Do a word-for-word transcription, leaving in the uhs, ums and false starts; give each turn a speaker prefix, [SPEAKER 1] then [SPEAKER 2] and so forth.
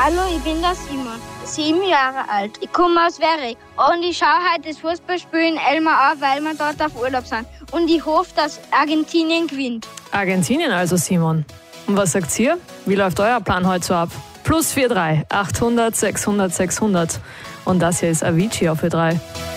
[SPEAKER 1] Hallo, ich bin der Simon, sieben Jahre alt. Ich komme aus Werrig und ich schaue heute das Fußballspiel in Elmar an, weil wir dort auf Urlaub sind. Und ich hoffe, dass Argentinien gewinnt.
[SPEAKER 2] Argentinien also, Simon. Und was sagt ihr? Wie läuft euer Plan heute so ab? Plus vier drei achthundert sechshundert sechshundert. Und das hier ist Avicii auf vier drei.